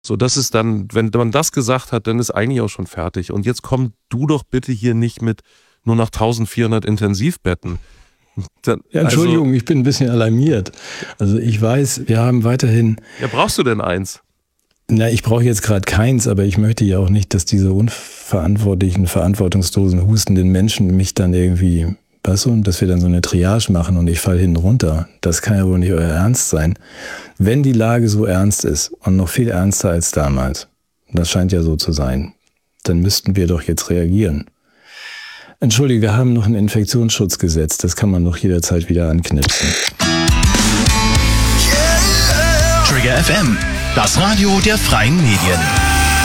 So, das ist dann, wenn man das gesagt hat, dann ist eigentlich auch schon fertig. Und jetzt komm du doch bitte hier nicht mit nur noch 1400 Intensivbetten. Dann, ja, Entschuldigung, also, ich bin ein bisschen alarmiert. Also ich weiß, wir haben weiterhin... Ja, brauchst du denn eins? Na, ich brauche jetzt gerade keins, aber ich möchte ja auch nicht, dass diese unverantwortlichen, verantwortungslosen, hustenden Menschen mich dann irgendwie, weißt du, dass wir dann so eine Triage machen und ich falle hinten runter. Das kann ja wohl nicht euer Ernst sein. Wenn die Lage so ernst ist und noch viel ernster als damals, das scheint ja so zu sein, dann müssten wir doch jetzt reagieren. Entschuldige, wir haben noch ein Infektionsschutzgesetz, das kann man doch jederzeit wieder anknipsen. Trigger FM, das Radio der freien Medien.